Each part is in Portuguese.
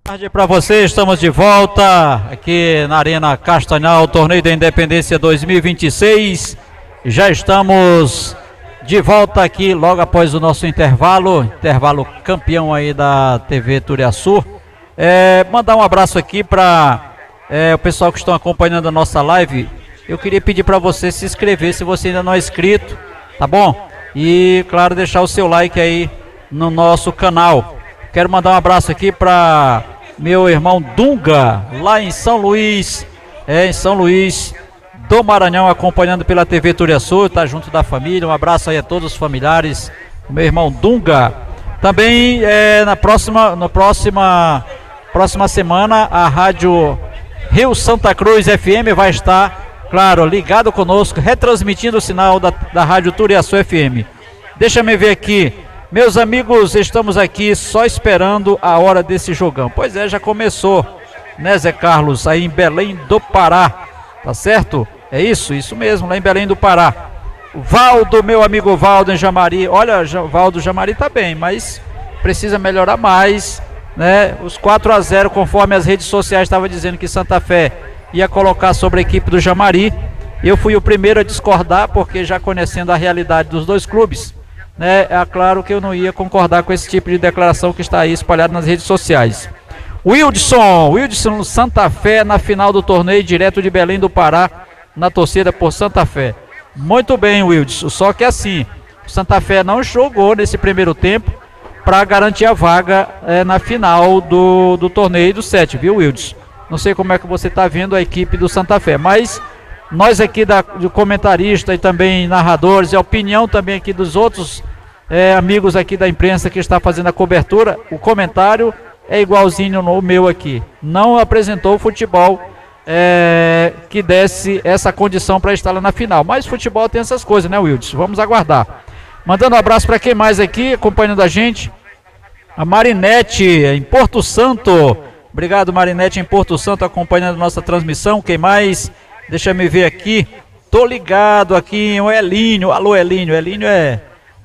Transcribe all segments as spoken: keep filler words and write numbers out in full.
Boa tarde para você, estamos de volta aqui na Arena Castanhal, Torneio da Independência dois mil e vinte e seis. Já estamos de volta aqui logo após o nosso intervalo, intervalo campeão aí da T V Turiaçu. É, mandar um abraço aqui para é, o pessoal que estão acompanhando a nossa live. Eu queria pedir para você se inscrever se você ainda não é inscrito, tá bom? E claro, deixar o seu like aí no nosso canal. Quero mandar um abraço aqui para meu irmão Dunga, lá em São Luís, é, em São Luís do Maranhão, acompanhando pela T V Turiaçu, tá junto da família. Um abraço aí a todos os familiares, meu irmão Dunga. Também é, na próxima, na próxima, próxima semana a Rádio Rio Santa Cruz F M vai estar, claro, ligado conosco, retransmitindo o sinal da, da Rádio Turiaçu F M. Deixa-me ver aqui. Meus amigos, estamos aqui só esperando a hora desse jogão. Pois é, já começou, né, Zé Carlos, aí em Belém do Pará, tá certo? É isso, isso mesmo, lá em Belém do Pará. Valdo, meu amigo Valdo em Jamari, olha, Valdo, Jamari tá bem, mas precisa melhorar mais, né? Os quatro a zero, conforme as redes sociais estavam dizendo que Santa Fé ia colocar sobre a equipe do Jamari. Eu fui o primeiro a discordar, porque já conhecendo a realidade dos dois clubes, né, é claro que eu não ia concordar com esse tipo de declaração que está aí espalhado nas redes sociais. Wildson, Wildson Santa Fé na final do torneio, direto de Belém do Pará, na torcida por Santa Fé. Muito bem, Wildson, só que assim, o Santa Fé não jogou nesse primeiro tempo para garantir a vaga é, na final do, do torneio do sete, viu, Wildson? Não sei como é que você está vendo a equipe do Santa Fé, mas nós aqui da, do comentarista e também narradores, e a opinião também aqui dos outros é, amigos aqui da imprensa que está fazendo a cobertura, o comentário é igualzinho no meu aqui. Não apresentou o futebol é, que desse essa condição para estar lá na final. Mas futebol tem essas coisas, né, Wildes? Vamos aguardar. Mandando um abraço para quem mais aqui acompanhando a gente. A Marinete em Porto Santo. Obrigado, Marinete em Porto Santo, acompanhando a nossa transmissão. Quem mais? Deixa eu me ver aqui, tô ligado aqui, o Elinho, alô Elinho, Elinho é,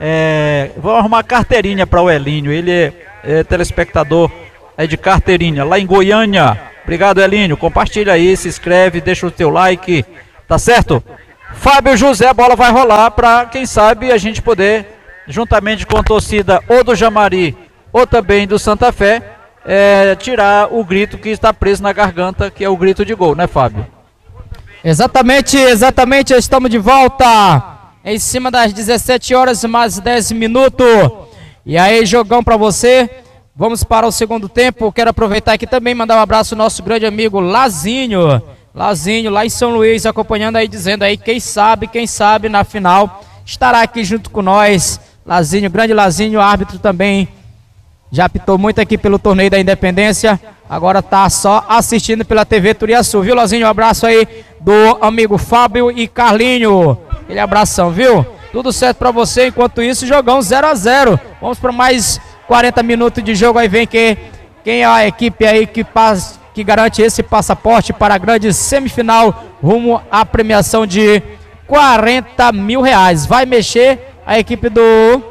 é vamos arrumar carteirinha para o Elinho, ele é, é telespectador é de carteirinha, lá em Goiânia. Obrigado, Elinho, compartilha aí, se inscreve, deixa o teu like, tá certo? Fábio José, a bola vai rolar para, quem sabe, a gente poder, juntamente com a torcida ou do Jamari ou também do Santa Fé, é, tirar o grito que está preso na garganta, que é o grito de gol, né, Fábio? Exatamente, exatamente, estamos de volta em cima das dezessete horas mais dez minutos. E aí, jogão pra você. Vamos para o segundo tempo. Quero aproveitar aqui também mandar um abraço ao nosso grande amigo Lazinho. Lazinho, lá em São Luís, acompanhando aí, dizendo aí, quem sabe, quem sabe na final estará aqui junto com nós. Lazinho, grande Lazinho, árbitro também. Já apitou muito aqui pelo Torneio da Independência. Agora tá só assistindo pela T V Turiaçu, viu, Lazinho? Um abraço aí do amigo Fábio e Carlinho. Aquele abração, viu? Tudo certo pra você. Enquanto isso, jogão zero a zero. Vamos para mais quarenta minutos de jogo. Aí vem que, quem é a equipe aí que, passa, que garante esse passaporte para a grande semifinal rumo à premiação de quarenta mil reais. Vai mexer a equipe do...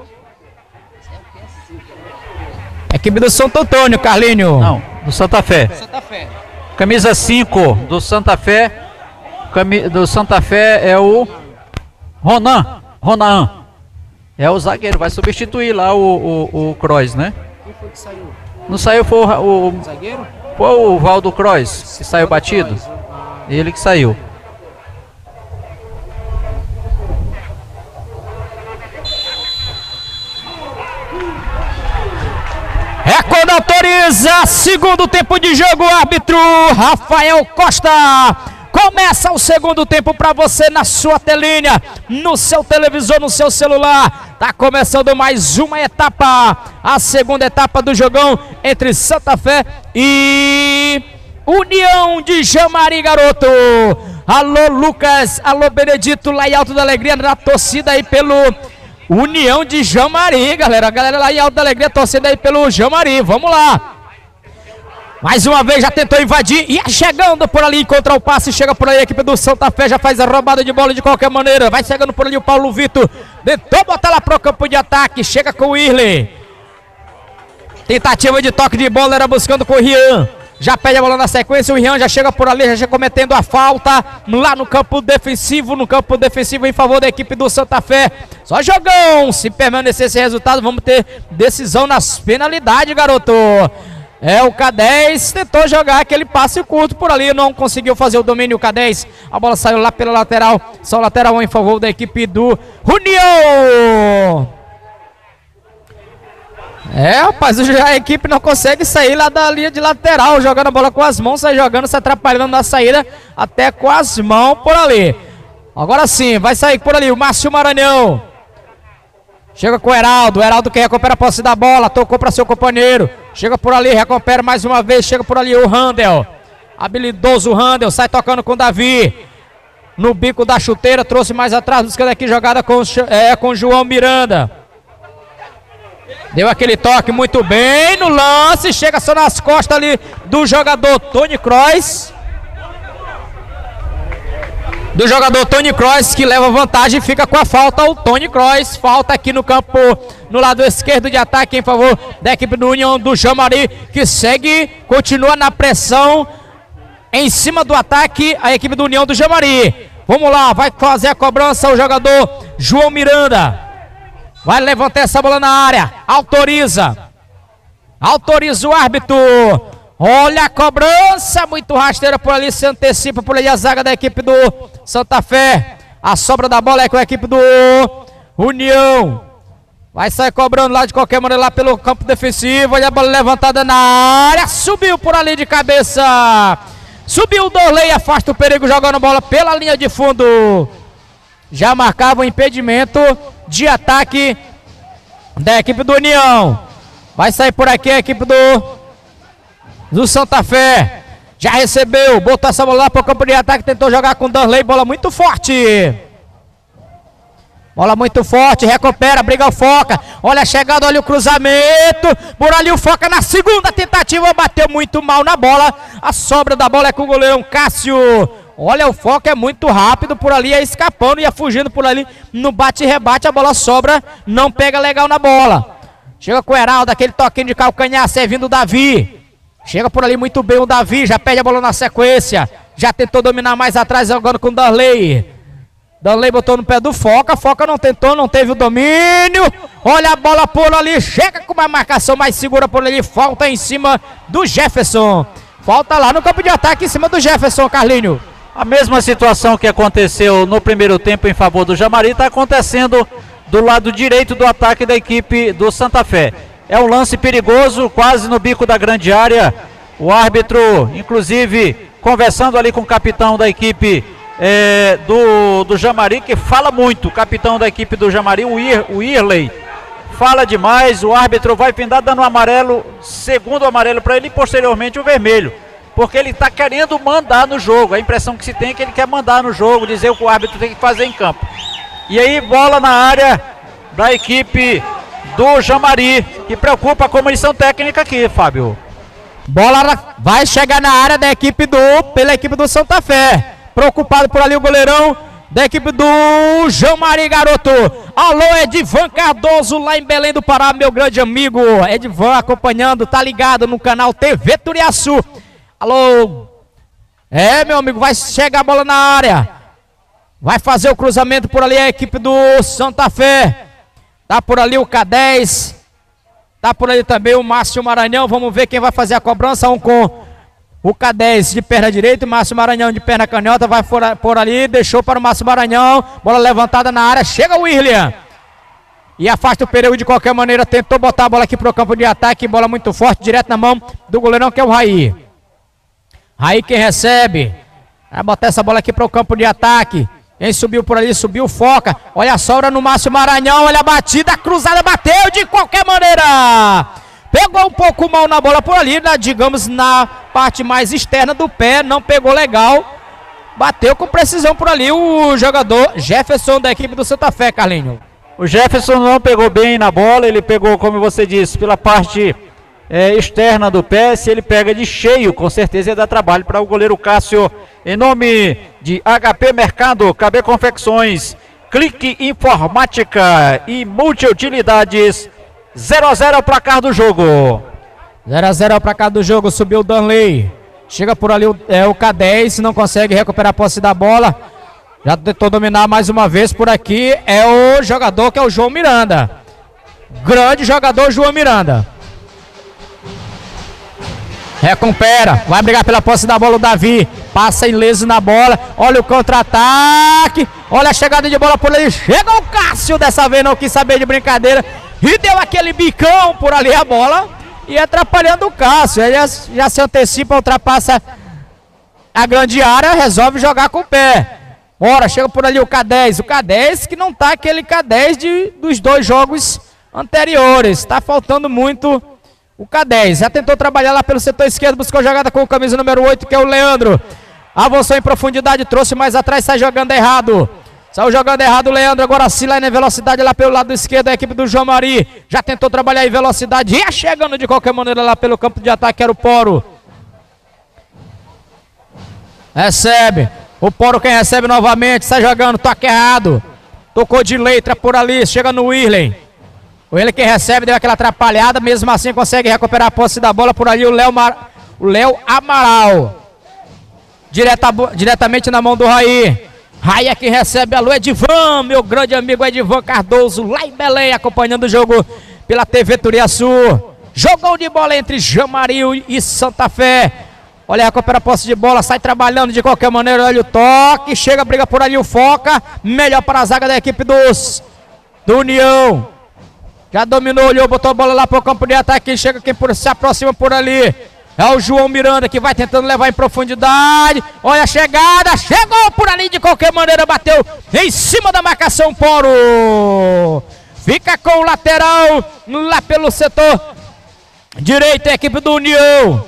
Equipe do Santo Antônio, Carlinho. Não, do Santa Fé. Santa Fé. Camisa cinco do Santa Fé. Cami, do Santa Fé é o Ronan. Ronan. É o zagueiro, vai substituir lá o, o, o Croix, né? Quem foi que saiu? Não saiu, foi o, o, o zagueiro? Foi o Valdo Croix, que saiu batido. Ele que saiu. É quando autoriza, segundo tempo de jogo, árbitro Rafael Costa. Começa o segundo tempo para você na sua telinha, no seu televisor, no seu celular. Tá começando mais uma etapa, a segunda etapa do jogão entre Santa Fé e União de Jamari, garoto. Alô Lucas, alô Benedito, lá em Alto da Alegria, na torcida aí pelo União de Jamari, galera. A galera lá em Alto da Alegria torcendo aí pelo Jamari. Vamos lá. Mais uma vez já tentou invadir. E chegando por ali, encontra o passe. Chega por aí a equipe do Santa Fé. Já faz a roubada de bola de qualquer maneira. Vai chegando por ali o Paulo Vitor. Tentou botar lá pro campo de ataque. Chega com o Irley. Tentativa de toque de bola, era buscando com o Rian. Já pede a bola na sequência, o Rian já chega por ali, já chega cometendo a falta lá no campo defensivo, no campo defensivo em favor da equipe do Santa Fé. Só jogão, se permanecer esse resultado, vamos ter decisão nas penalidades, garoto. É, o K dez tentou jogar aquele passe curto por ali, não conseguiu fazer o domínio, o K dez. A bola saiu lá pela lateral, só lateral em favor da equipe do União. É, rapaz, a equipe não consegue sair lá da linha de lateral, jogando a bola com as mãos, sai jogando, se atrapalhando na saída, até com as mãos por ali. Agora sim, vai sair por ali o Márcio Maranhão. Chega com o Heraldo, o Heraldo que recupera a posse da bola, tocou para seu companheiro. Chega por ali, recupera mais uma vez, chega por ali o Randel. Habilidoso Randel, sai tocando com o Davi. No bico da chuteira, trouxe mais atrás, buscando aqui jogada com, é, com o João Miranda. Deu aquele toque muito bem no lance, chega só nas costas ali do jogador Tony Kroos. Do jogador Tony Kroos, que leva vantagem e fica com a falta o Tony Kroos. Falta aqui no campo, no lado esquerdo de ataque em favor da equipe do União do Jamari, que segue, continua na pressão em cima do ataque a equipe do União do Jamari. Vamos lá, vai fazer a cobrança o jogador João Miranda. Vai levantar essa bola na área. Autoriza. Autoriza o árbitro. Olha a cobrança. Muito rasteira por ali. Se antecipa por ali a zaga da equipe do Santa Fé. A sobra da bola é com a equipe do União. Vai sair cobrando lá de qualquer maneira lá pelo campo defensivo. Olha a bola levantada na área. Subiu por ali de cabeça. Subiu o Dorley. Afasta o perigo jogando bola pela linha de fundo. Já marcava o impedimento de ataque da equipe do União. Vai sair por aqui a equipe do do Santa Fé. Já recebeu, botou essa bola lá para o campo de ataque, tentou jogar com o Danley, bola muito forte. Bola muito forte, recupera, briga o Foca. Olha a chegada, olha o cruzamento. Por ali o Foca na segunda tentativa, bateu muito mal na bola. A sobra da bola é com o goleirão Cássio. Olha, o Foca é muito rápido por ali, é escapando, ia fugindo por ali, no bate e rebate, a bola sobra, não pega legal na bola. Chega com o Heraldo, aquele toquinho de calcanhar, servindo o Davi. Chega por ali muito bem o Davi, já perde a bola na sequência, já tentou dominar mais atrás, jogando com o Darley. Darley botou no pé do Foca, Foca não tentou, não teve o domínio. Olha a bola por ali, chega com uma marcação mais segura por ali, falta em cima do Jefferson. Falta lá no campo de ataque em cima do Jefferson, Carlinho. A mesma situação que aconteceu no primeiro tempo em favor do Jamari está acontecendo do lado direito do ataque da equipe do Santa Fé. É um lance perigoso, quase no bico da grande área. O árbitro, inclusive, conversando ali com o capitão da equipe é, do, do Jamari, que fala muito. O capitão da equipe do Jamari, o, Ir, o Irley, fala demais. O árbitro vai findar dando um amarelo, segundo amarelo para ele e posteriormente o vermelho. Porque ele está querendo mandar no jogo. A impressão que se tem é que ele quer mandar no jogo, dizer o que o árbitro tem que fazer em campo. E aí, bola na área da equipe do Jamari, que preocupa a comissão técnica aqui, Fábio. Bola vai chegar na área da equipe do, pela equipe do Santa Fé. Preocupado por ali o goleirão da equipe do Jamari, garoto. Alô, Edivan Cardoso, lá em Belém do Pará, meu grande amigo. Edivan acompanhando, tá ligado no canal T V Turiaçu. Alô, é meu amigo, vai chegar a bola na área, vai fazer o cruzamento por ali a equipe do Santa Fé, tá por ali o K dez, tá por ali também o Márcio Maranhão, vamos ver quem vai fazer a cobrança, um com o K dez de perna direita, o Márcio Maranhão de perna canhota, vai por, por ali, deixou para o Márcio Maranhão, bola levantada na área, chega o William, e afasta o perigo de qualquer maneira, tentou botar a bola aqui para o campo de ataque, bola muito forte, direto na mão do goleirão que é o Raí. Aí quem recebe, vai botar essa bola aqui para o campo de ataque. Quem subiu por ali, subiu o Foca. Olha a sobra no Márcio Maranhão, olha a batida, a cruzada, bateu de qualquer maneira. Pegou um pouco mal na bola por ali, na, digamos na parte mais externa do pé, não pegou legal. Bateu com precisão por ali o jogador Jefferson da equipe do Santa Fé, Carlinho. O Jefferson não pegou bem na bola, ele pegou, como você disse, pela parte... É, externa do pé. Se ele pega de cheio, com certeza ia dar trabalho para o goleiro Cássio. Em nome de H P Mercado, K B Confecções, Clique Informática e Multiutilidades, zero a zero o placar do jogo. zero a zero para cá do jogo, subiu o Danley. Chega por ali o, é, o K dez, não consegue recuperar a posse da bola. Já tentou dominar mais uma vez por aqui. É o jogador que é o João Miranda. Grande jogador João Miranda. Recupera, vai brigar pela posse da bola o Davi. Passa ileso na bola. Olha o contra-ataque. Olha a chegada de bola por ali. Chega o Cássio, dessa vez não quis saber de brincadeira. E deu aquele bicão por ali a bola. E atrapalhando o Cássio. Ele já, já se antecipa, ultrapassa a grande área. Resolve jogar com o pé. Bora, chega por ali o K dez. O K dez que não tá aquele K dez de, dos dois jogos anteriores. Tá faltando muito o K dez. Já tentou trabalhar lá pelo setor esquerdo. Buscou jogada com o camisa número oito, que é o Leandro. Avançou em profundidade, trouxe mais atrás, sai jogando errado. Saiu jogando errado o Leandro, agora sim lá em velocidade lá pelo lado esquerdo, a equipe do João Mari. Já tentou trabalhar em velocidade, ia chegando de qualquer maneira lá pelo campo de ataque, era o Poro. Recebe, o Poro quem recebe novamente, sai jogando, toque errado. Tocou de letra por ali, chega no Wirley. O ele quem recebe, deu aquela atrapalhada, mesmo assim consegue recuperar a posse da bola por ali o Léo Mar... o Léo Amaral. Direta, diretamente na mão do Raí. Raí é quem recebe a lua, Edivan, meu grande amigo Edivan Cardoso, lá em Belém, acompanhando o jogo pela T V Turiaçu. Jogão de bola entre Jamaril e Santa Fé. Olha, recupera a posse de bola, sai trabalhando de qualquer maneira, olha o toque, chega, briga por ali o Foca. Melhor para a zaga da equipe dos do União. Já dominou, olhou, botou a bola lá para o campo de ataque, chega quem por, se aproxima por ali. É o João Miranda que vai tentando levar em profundidade. Olha a chegada. Chegou por ali de qualquer maneira. Bateu em cima da marcação Poro. Fica com o lateral lá pelo setor direito. A equipe do União.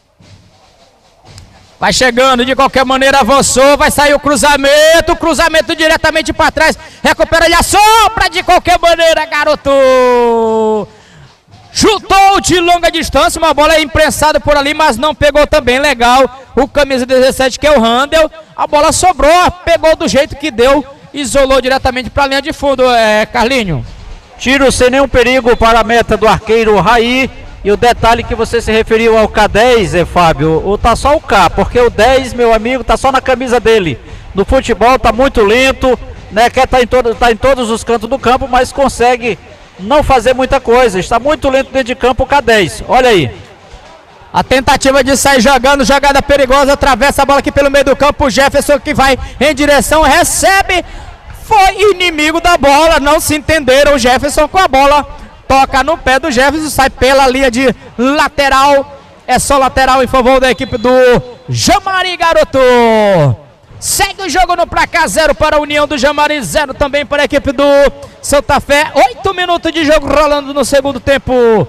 Vai chegando de qualquer maneira. Avançou. Vai sair o cruzamento. Cruzamento diretamente para trás. Recupera e assopra de qualquer maneira, garoto. Chutou de longa distância, uma bola imprensada por ali, mas não pegou também, legal. O camisa dezessete, que é o Handel, a bola sobrou, pegou do jeito que deu, isolou diretamente para a linha de fundo, é, Carlinho. Tiro sem nenhum perigo para a meta do arqueiro Raí. E o detalhe que você se referiu ao K dez, é, Fábio, ou tá só o K, porque o dez, meu amigo, tá só na camisa dele. No futebol tá muito lento, né, quer tá em, todo, tá em todos os cantos do campo, mas consegue não fazer muita coisa, está muito lento dentro de campo o K dez, olha aí. A tentativa de sair jogando, jogada perigosa, atravessa a bola aqui pelo meio do campo, o Jefferson que vai em direção, recebe, foi inimigo da bola, não se entenderam, o Jefferson com a bola, toca no pé do Jefferson, sai pela linha de lateral, é só lateral em favor da equipe do Jamari, garoto. Segue o jogo no placar, zero para a União do Jamari, zero também para a equipe do Santa Fé. Oito minutos de jogo rolando no segundo tempo.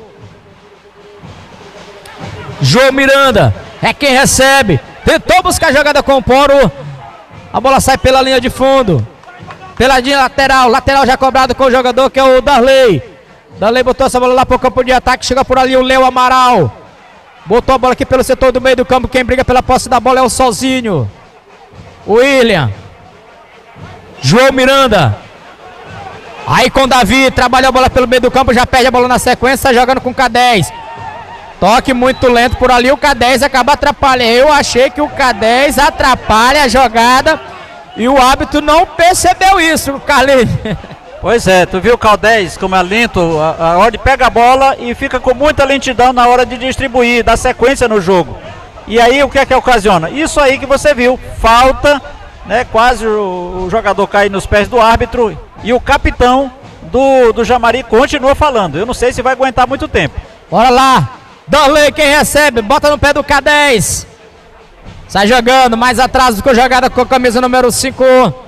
João Miranda é quem recebe. Tentou buscar a jogada com o Poro. A bola sai pela linha de fundo. Pela linha lateral. Lateral já cobrado com o jogador que é o Darley. Darley botou essa bola lá para o campo de ataque. Chega por ali o Léo Amaral. Botou a bola aqui pelo setor do meio do campo. Quem briga pela posse da bola é o Sozinho. William. João Miranda. Aí com o Davi, trabalha a bola pelo meio do campo, já perde a bola na sequência, jogando com o K dez. Toque muito lento por ali, o K dez acaba atrapalhando. Eu achei que o K dez atrapalha a jogada e o árbitro não percebeu isso, Carlinhos. Pois é, tu viu o K dez como é lento, a, a hora de pega a bola e fica com muita lentidão na hora de distribuir, dar sequência no jogo. E aí o que é que ocasiona? Isso aí que você viu, falta, né, quase o, o jogador cai nos pés do árbitro e o capitão do, do Jamari continua falando. Eu não sei se vai aguentar muito tempo. Bora lá, Darley quem recebe, bota no pé do K dez. Sai jogando, mais atrás do que a jogada com a camisa número cinco.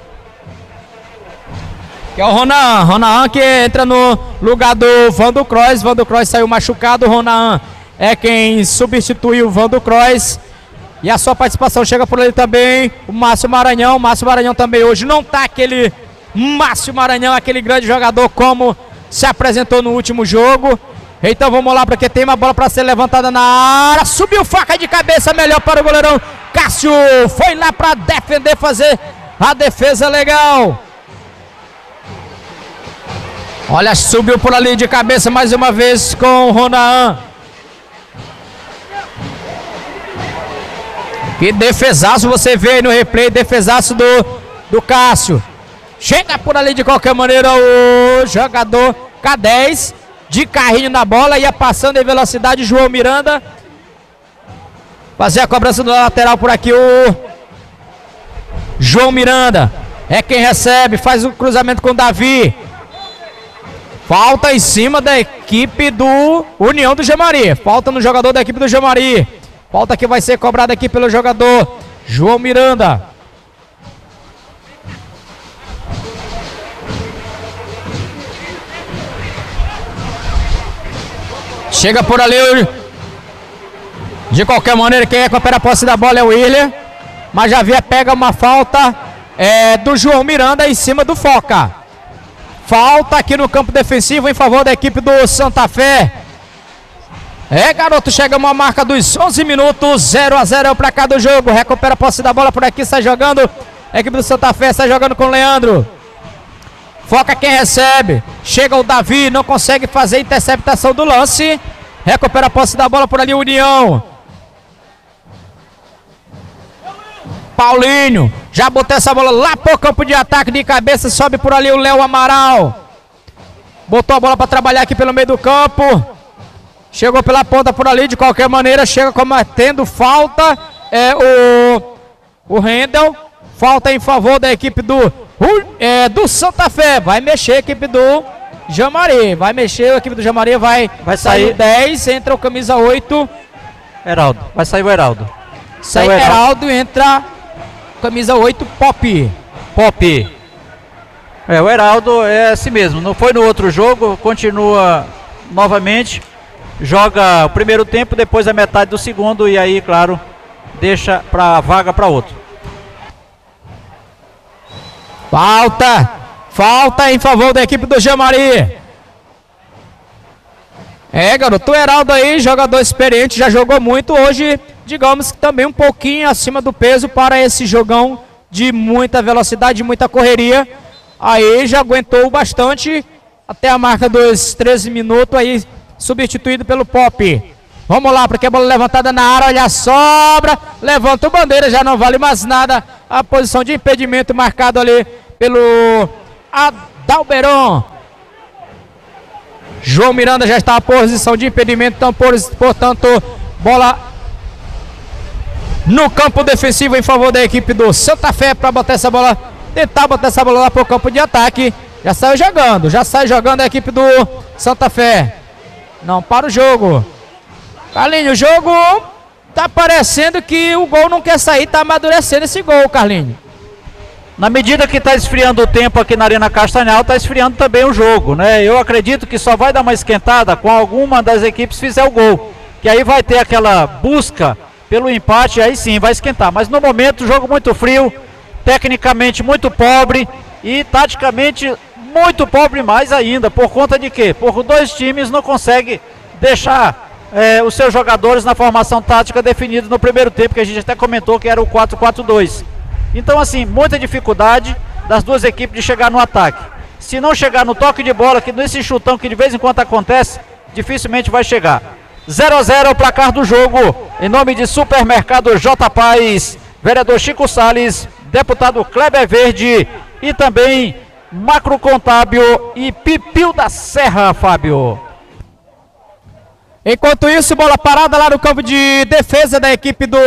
Que é o Ronan, Ronan que entra no lugar do Vando Croix. Vando Croix saiu machucado, o Ronan é quem substitui o Vando Croix. E a sua participação chega por ele também, o Márcio Maranhão. O Márcio Maranhão também hoje não tá aquele Márcio Maranhão, aquele grande jogador como se apresentou no último jogo. Então vamos lá, porque tem uma bola para ser levantada na área. Subiu faca de cabeça, melhor para o goleirão Cássio. Foi lá para defender, fazer a defesa legal. Olha, subiu por ali de cabeça mais uma vez com o Ronan. Que defesaço você vê aí no replay, defesaço do, do Cássio. Chega por ali de qualquer maneira o jogador K dez, de carrinho na bola, ia passando em velocidade João Miranda. Fazer a cobrança do lateral por aqui o João Miranda. É quem recebe, faz o cruzamento com o Davi. Falta em cima da equipe do União do Jamari. Falta no jogador da equipe do Jamari. Falta que vai ser cobrada aqui pelo jogador João Miranda. Chega por ali. De qualquer maneira, quem recupera a posse da bola é o William. Mas já havia pega uma falta é, do João Miranda em cima do Foca. Falta aqui no campo defensivo em favor da equipe do Santa Fé. É, garoto, chega uma marca dos onze minutos, zero a zero é o placar do jogo. Recupera a posse da bola por aqui, sai jogando. A equipe do Santa Fé sai jogando com o Leandro. Foca quem recebe. Chega o Davi, não consegue fazer a interceptação do lance. Recupera a posse da bola por ali, União. Paulinho, já botou essa bola lá pro campo de ataque de cabeça, sobe por ali o Léo Amaral. Botou a bola para trabalhar aqui pelo meio do campo. Chegou pela ponta por ali, de qualquer maneira, chega cometendo falta. É o, o Rendel. Falta em favor da equipe do, é, do Santa Fé. Vai mexer a equipe do Jamari. Vai mexer a equipe do Jamari, vai, vai sair. sair dez, entra o camisa oito. Heraldo, vai sair o Heraldo. Sai o Heraldo, entra camisa oito, Pop. Pop. É, o Heraldo é assim mesmo. Não foi no outro jogo, continua novamente. Joga o primeiro tempo, depois a metade do segundo e aí, claro, deixa pra vaga para outro. Falta. Falta em favor da equipe do Jamari. É, garoto, o Heraldo aí, jogador experiente, já jogou muito. Hoje, digamos que também um pouquinho acima do peso para esse jogão de muita velocidade, muita correria. Aí já aguentou bastante até a marca dos treze minutos aí, substituído pelo Pop. Vamos lá, porque a bola levantada na área, olha a sobra, levanta o bandeira, já não vale mais nada. A posição de impedimento marcado ali pelo Adalberon. João Miranda já está na posição de impedimento, então, por, portanto, bola no campo defensivo em favor da equipe do Santa Fé para botar essa bola, tentar botar essa bola lá para o campo de ataque. Já saiu jogando, já sai jogando a equipe do Santa Fé. Não para o jogo. Carlinhos, o jogo tá parecendo que o gol não quer sair, tá amadurecendo esse gol, Carlinhos. Na medida que está esfriando o tempo aqui na Arena Castanhal, está esfriando também o jogo, né? Eu acredito que só vai dar uma esquentada com alguma das equipes fizer o gol. Que aí vai ter aquela busca pelo empate, aí sim vai esquentar. Mas no momento, jogo muito frio, tecnicamente muito pobre e taticamente muito pobre mais ainda. Por conta de quê? Por dois times não conseguem deixar é, os seus jogadores na formação tática definida no primeiro tempo, que a gente até comentou que era o quatro quatro dois. Então, assim, muita dificuldade das duas equipes de chegar no ataque. Se não chegar no toque de bola, que nesse chutão que de vez em quando acontece, dificilmente vai chegar. zero a zero é o placar do jogo. Em nome de Supermercado J Paz, vereador Chico Salles, deputado Kleber Verde e também Macro Contábil e Pipil da Serra, Fábio. Enquanto isso, bola parada lá no campo de defesa da equipe do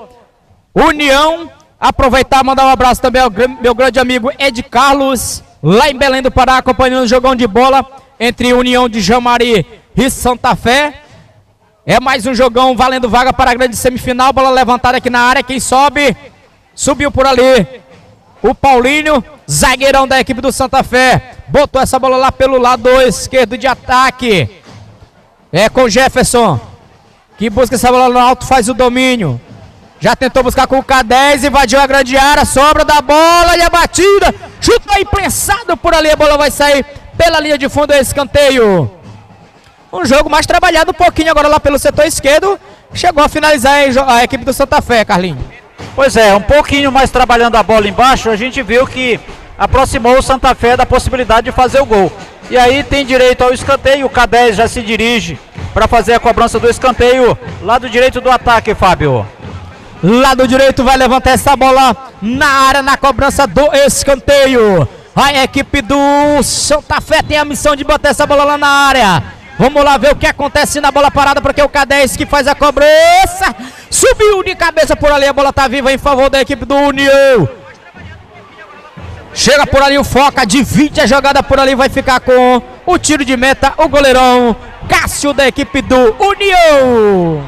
União. Aproveitar e mandar um abraço também ao meu grande amigo Ed Carlos, lá em Belém do Pará, acompanhando o jogão de bola entre União de Jamari e Santa Fé. É mais um jogão valendo vaga para a grande semifinal. Bola levantada aqui na área, quem sobe, subiu por ali o Paulinho, zagueirão da equipe do Santa Fé. Botou essa bola lá pelo lado esquerdo de ataque. É com o Jefferson, que busca essa bola no alto, faz o domínio. Já tentou buscar com o K dez, invadiu a grande área, sobra da bola e a batida. Chuta imprensado por ali, a bola vai sair pela linha de fundo, é escanteio. Um jogo mais trabalhado um pouquinho agora lá pelo setor esquerdo. Chegou a finalizar a equipe do Santa Fé, Carlinhos. Pois é, um pouquinho mais trabalhando a bola embaixo, a gente viu que aproximou o Santa Fé da possibilidade de fazer o gol. E aí tem direito ao escanteio, o K dez já se dirige para fazer a cobrança do escanteio, lado direito do ataque, Fábio. Lado direito vai levantar essa bola na área, na cobrança do escanteio. A equipe do Santa Fé tem a missão de botar essa bola lá na área. Vamos lá ver o que acontece na bola parada, porque o K dez que faz a cobrança subiu de cabeça por ali, a bola tá viva em favor da equipe do União. Chega por ali o Foca, divide a jogada por ali, vai ficar com o tiro de meta, o goleirão Cássio da equipe do União.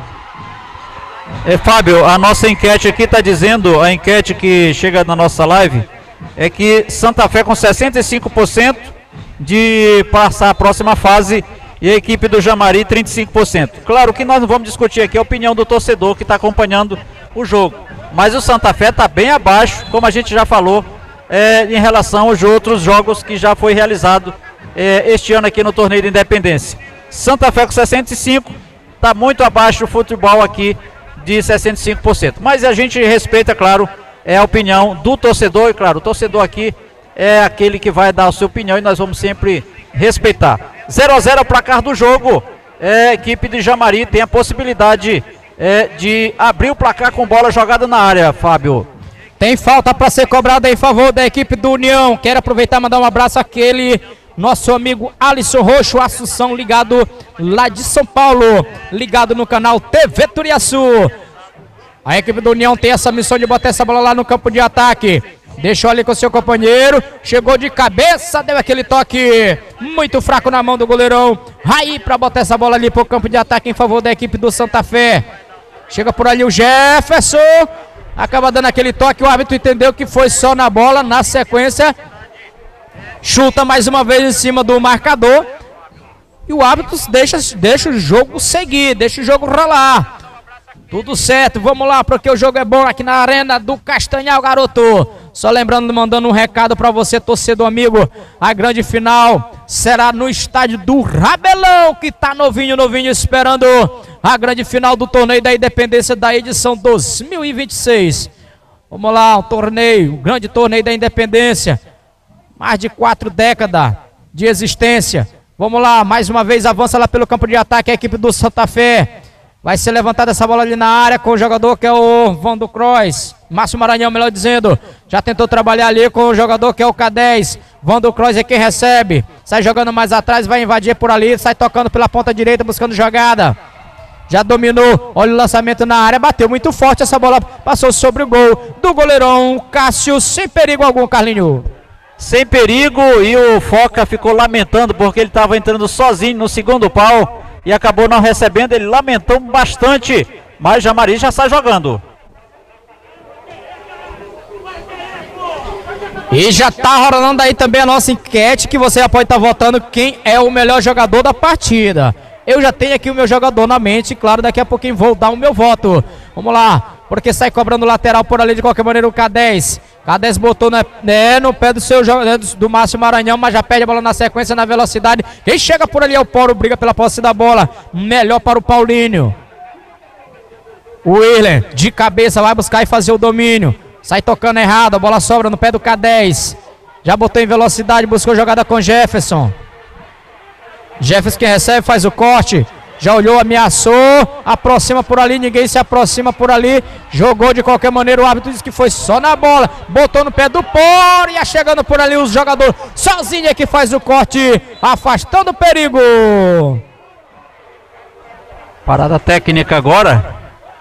É, Fábio, a nossa enquete aqui está dizendo, a enquete que chega na nossa live, é que Santa Fé com sessenta e cinco por cento de passar a próxima fase e a equipe do Jamari trinta e cinco por cento. Claro que nós não vamos discutir aqui a opinião do torcedor que está acompanhando o jogo, mas o Santa Fé está bem abaixo, como a gente já falou, é, em relação aos outros jogos que já foi realizado é, este ano aqui no Torneio da Independência. Santa Fé com sessenta e cinco por cento, está muito abaixo do futebol aqui de sessenta e cinco por cento, mas a gente respeita, claro, é a opinião do torcedor, e claro, o torcedor aqui é aquele que vai dar a sua opinião e nós vamos sempre respeitar. zero a zero o placar do jogo, é, a equipe de Jamari tem a possibilidade é, de abrir o placar com bola jogada na área, Fábio. Tem falta para ser cobrada em favor da equipe do União. Quero aproveitar e mandar um abraço àquele nosso amigo Alisson Roxo, Assunção, ligado lá de São Paulo, ligado no canal T V Turiaçu. A equipe do União tem essa missão de botar essa bola lá no campo de ataque. Deixou ali com o seu companheiro, chegou de cabeça, deu aquele toque muito fraco na mão do goleirão Raí para botar essa bola ali pro campo de ataque em favor da equipe do Santa Fé. Chega por ali o Jefferson, acaba dando aquele toque, o árbitro entendeu que foi só na bola, na sequência chuta mais uma vez em cima do marcador e o árbitro deixa, deixa o jogo seguir, deixa o jogo rolar. Tudo certo, vamos lá, porque o jogo é bom aqui na Arena do Castanhal, garoto. Só lembrando, mandando um recado para você, torcedor amigo, a grande final será no estádio do Rabelão, que tá novinho, novinho, esperando a grande final do Torneio da Independência da edição dois mil e vinte e seis. Vamos lá, um torneio, um grande Torneio da Independência, mais de quatro décadas de existência. Vamos lá, mais uma vez avança lá pelo campo de ataque a equipe do Santa Fé. Vai ser levantada essa bola ali na área com o jogador que é o Vando Croix. Márcio Maranhão, melhor dizendo. Já tentou trabalhar ali com o jogador que é o K dez. Vando Croix é quem recebe. Sai jogando mais atrás, vai invadir por ali. Sai tocando pela ponta direita, buscando jogada. Já dominou. Olha o lançamento na área. Bateu muito forte essa bola. Passou sobre o gol do goleirão Cássio. Sem perigo algum, Carlinho. Sem perigo, e o Foca ficou lamentando porque ele estava entrando sozinho no segundo pau e acabou não recebendo. Ele lamentou bastante, mas Jamari já sai jogando. E já tá rolando aí também a nossa enquete, que você já pode estar tá votando quem é o melhor jogador da partida. Eu já tenho aqui o meu jogador na mente, claro, daqui a pouquinho vou dar o meu voto. Vamos lá, porque sai cobrando lateral por ali de qualquer maneira o K dez. K dez botou na, né, no pé do seu jogador, do Márcio Maranhão, mas já perde a bola na sequência, na velocidade. Quem chega por ali é o Paulo, briga pela posse da bola. Melhor para o Paulinho. O Willian, de cabeça, vai buscar e fazer o domínio. Sai tocando errado, a bola sobra no pé do K dez. Já botou em velocidade, buscou jogada com Jefferson. Jefferson que recebe, faz o corte. Já olhou, ameaçou, aproxima por ali, ninguém se aproxima por ali. Jogou de qualquer maneira, o árbitro disse que foi só na bola. Botou no pé do Poro, ia chegando por ali o jogador sozinho é que faz o corte, afastando o perigo. Parada técnica agora.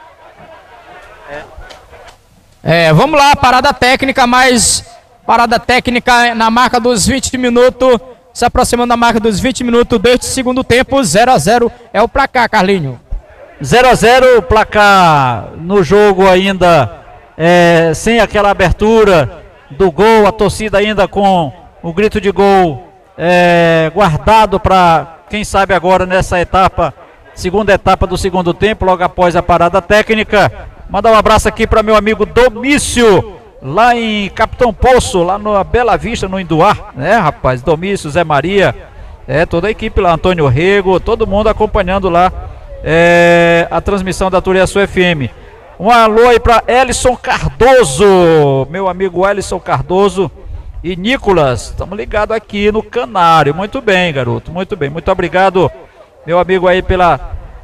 É, vamos lá, parada técnica, mais parada técnica na marca dos vinte minutos. Se aproximando da marca dos vinte minutos deste segundo tempo, zero a zero é o placar, Carlinho. zero a zero o placar no jogo ainda, é, sem aquela abertura do gol, a torcida ainda com o grito de gol é, guardado para, quem sabe agora nessa etapa, segunda etapa do segundo tempo, logo após a parada técnica. Mandar um abraço aqui para meu amigo Domício, lá em Capitão Poço, lá na Bela Vista, no Induá, né, rapaz? Domício, Zé Maria, é, toda a equipe lá, Antônio Rego, todo mundo acompanhando lá é, a transmissão da Turiaçu F M. Um alô aí para Elison Cardoso, meu amigo Elison Cardoso e Nicolas, estamos ligados aqui no Canário. Muito bem, garoto, muito bem, muito obrigado, meu amigo aí, pela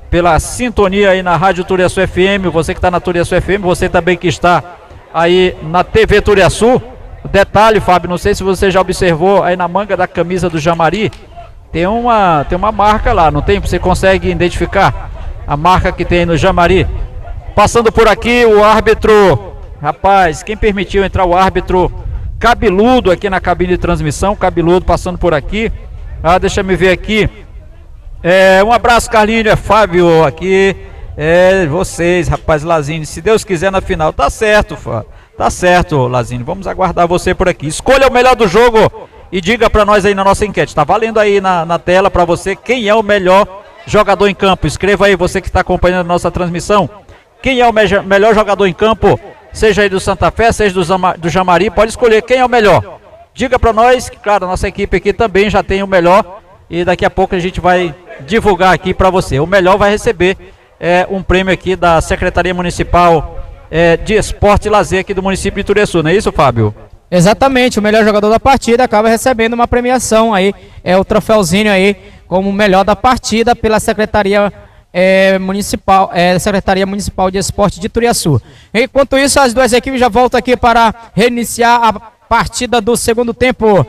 pela sintonia aí na Rádio Turiaçu F M, você que está na Turiaçu F M, você também que está aí na T V Turiaçu. Detalhe, Fábio, não sei se você já observou aí na manga da camisa do Jamari, tem uma, tem uma marca lá, não tem? Você consegue identificar a marca que tem no Jamari? Passando por aqui o árbitro, rapaz, quem permitiu entrar o árbitro cabeludo aqui na cabine de transmissão, cabeludo passando por aqui. Ah, deixa eu ver aqui. É, um abraço, Carlinho, é Fábio aqui. É, vocês, rapaz, Lazini, se Deus quiser na final, tá certo, Fábio. Tá certo, Lazini, vamos aguardar você por aqui. Escolha o melhor do jogo e diga pra nós aí na nossa enquete. Tá valendo aí na, na tela pra você quem é o melhor jogador em campo. Escreva aí, você que está acompanhando a nossa transmissão. Quem é o me melhor jogador em campo, seja aí do Santa Fé, seja do, Zama do Jamari, pode escolher quem é o melhor. Diga pra nós, que claro, a nossa equipe aqui também já tem o melhor e daqui a pouco a gente vai divulgar aqui pra você. O melhor vai receber é, um prêmio aqui da Secretaria Municipal É, de Esporte e Lazer aqui do município de Turiaçu, não é isso, Fábio? Exatamente, o melhor jogador da partida acaba recebendo uma premiação aí, é o troféuzinho aí, como o melhor da partida pela Secretaria é, Municipal, é, Secretaria Municipal de Esporte de Turiaçu. Enquanto isso, as duas equipes já voltam aqui para reiniciar a partida do segundo tempo.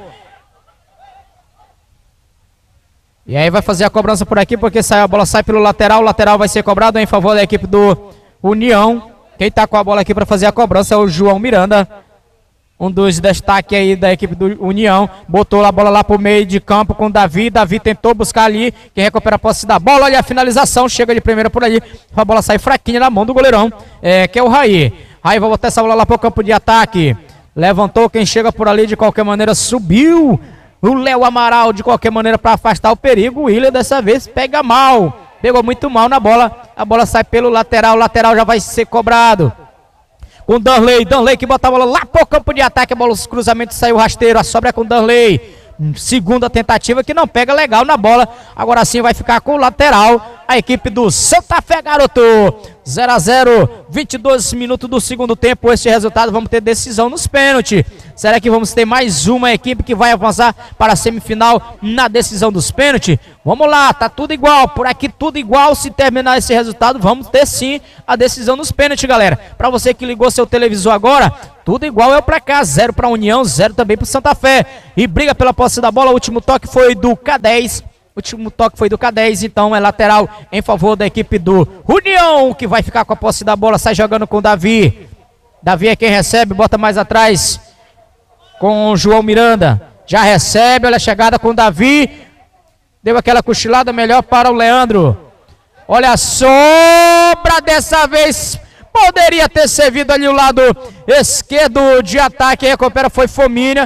E aí vai fazer a cobrança por aqui, porque sai, a bola sai pelo lateral, o lateral vai ser cobrado em favor da equipe do União. Quem está com a bola aqui para fazer a cobrança é o João Miranda, um dos destaques aí da equipe do União. Botou a bola lá para o meio de campo com o Davi. Davi tentou buscar ali. Quem recupera a posse da bola. Olha a finalização. Chega de primeira por ali. A bola sai fraquinha na mão do goleirão, é, que é o Raí. Raí vai botar essa bola lá para o campo de ataque. Levantou. Quem chega por ali de qualquer maneira subiu. O Léo Amaral de qualquer maneira para afastar o perigo. O Willian dessa vez pega mal. Pegou muito mal na bola, a bola sai pelo lateral, o lateral já vai ser cobrado. Com o Danley, Danley que bota a bola lá pro campo de ataque, a bola, os cruzamentos saiu rasteiro, a sobra é com o Danley. Segunda tentativa que não pega legal na bola, agora sim vai ficar com o lateral, a equipe do Santa Fé, garoto. zero a zero, vinte e dois minutos do segundo tempo, esse resultado, vamos ter decisão nos pênaltis. Será que vamos ter mais uma equipe que vai avançar para a semifinal na decisão dos pênaltis? Vamos lá, tá tudo igual, por aqui tudo igual. Se terminar esse resultado, vamos ter sim a decisão nos pênaltis, galera. Para você que ligou seu televisor agora, tudo igual é o pra cá, zero para a União, zero também para o Santa Fé. E briga pela posse da bola, o último toque foi do K dez. O último toque foi do K dez, então é lateral em favor da equipe do União, que vai ficar com a posse da bola, sai jogando com o Davi. Davi é quem recebe, bota mais atrás com o João Miranda. Já recebe, olha a chegada com o Davi. Deu aquela cochilada melhor para o Leandro. Olha a sobra dessa vez. Poderia ter servido ali o lado esquerdo de ataque. Aí recupera, foi Fomínia.